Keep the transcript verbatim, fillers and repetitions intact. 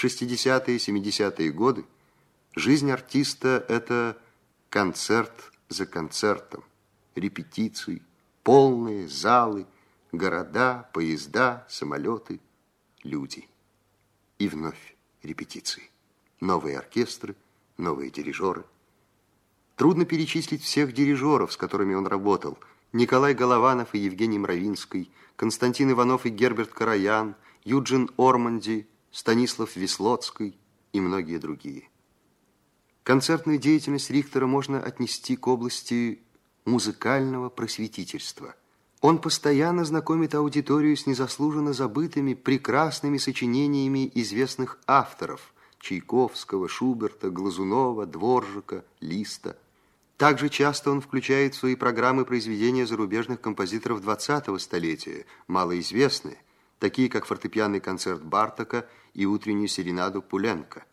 шестидесятые и семидесятые годы жизнь артиста – это концерт за концертом, репетиции, полные залы, города, поезда, самолеты, люди. И вновь репетиции. Новые оркестры, новые дирижеры. Трудно перечислить всех дирижеров, с которыми он работал. Николай Голованов и Евгений Мравинский, Константин Иванов и Герберт Караян, Юджин Орманди, Станислав Веслоцкий и многие другие. Концертную деятельность Рихтера можно отнести к области музыкального просветительства. Он постоянно знакомит аудиторию с незаслуженно забытыми прекрасными сочинениями известных авторов Чайковского, Шуберта, Глазунова, Дворжака, Листа. Также часто он включает в свои программы произведения зарубежных композиторов двадцатого столетия, малоизвестные, такие как фортепианный концерт Бартака и утреннюю серенаду Пуленко.